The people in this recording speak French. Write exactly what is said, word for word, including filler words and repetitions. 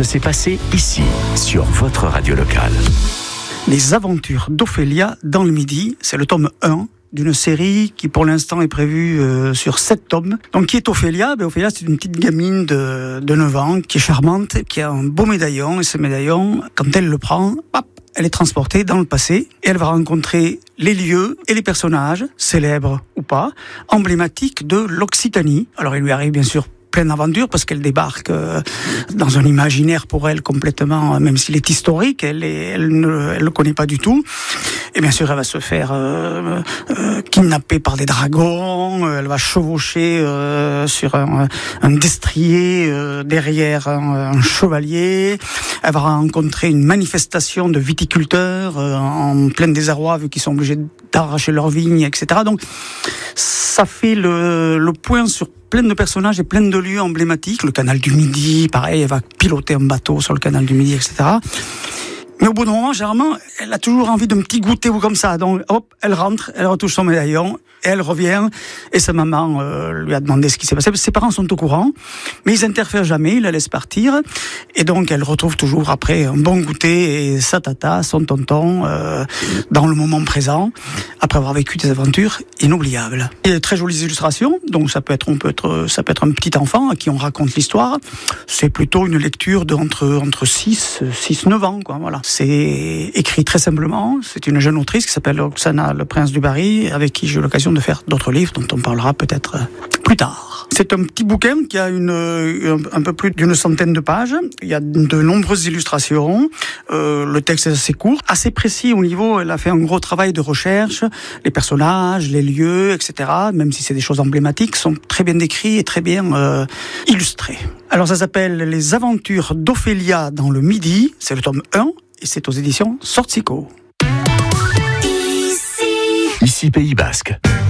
ça s'est passé ici, sur votre radio locale. Les aventures d'Ophélia dans le Midi, c'est le tome un d'une série qui pour l'instant est prévue euh, sur sept tomes. Donc qui est Ophélia? Ben, Ophélia, c'est une petite gamine de, de neuf ans qui est charmante, qui a un beau médaillon, et ce médaillon, quand elle le prend, hop, elle est transportée dans le passé et elle va rencontrer les lieux et les personnages, célèbres ou pas, emblématiques de l'Occitanie. Alors il lui arrive bien sûr pleine d'aventure parce qu'elle débarque euh, dans un imaginaire pour elle complètement, même s'il est historique, elle, est, elle ne elle le connaît pas du tout. Et bien sûr, elle va se faire euh, euh, kidnapper par des dragons, elle va chevaucher euh, sur un, un destrier euh, derrière un, un chevalier, elle va rencontrer une manifestation de viticulteurs euh, en plein désarroi vu qu'ils sont obligés d'arracher leurs vignes, et cetera. Donc ça fait le, le point sur plein de personnages et plein de lieux emblématiques. Le canal du Midi, pareil, elle va piloter un bateau sur le canal du Midi, et cetera. Mais au bout d'un moment, généralement, elle a toujours envie d'un petit goûter ou comme ça. Donc, hop, elle rentre, elle retouche son médaillon, et elle revient, et sa maman euh, lui a demandé ce qui s'est passé. Ses parents sont au courant, mais ils interfèrent jamais, ils la laissent partir. Et donc, elle retrouve toujours après un bon goûter et sa tata, son tonton, euh, dans le moment présent, après avoir vécu des aventures inoubliables. Il y a de très jolies illustrations, donc ça peut être, on peut être, ça peut être un petit enfant à qui on raconte l'histoire. C'est plutôt une lecture de entre, entre six, neuf ans, quoi, voilà. C'est écrit très simplement. C'est une jeune autrice qui s'appelle Oksana Le Prince du Barry, avec qui j'ai eu l'occasion de faire d'autres livres dont on parlera peut-être plus tard. C'est un petit bouquin qui a une, un peu plus d'une centaine de pages. Il y a de nombreuses illustrations. Euh, le texte est assez court, assez précis au niveau. Elle a fait un gros travail de recherche. Les personnages, les lieux, et cetera. Même si c'est des choses emblématiques, sont très bien décrits et très bien euh, illustrés. Alors ça s'appelle Les Aventures d'Ophélia dans le Midi. C'est le tome un. Et c'est aux éditions Sortsico. Ici Pays Basque.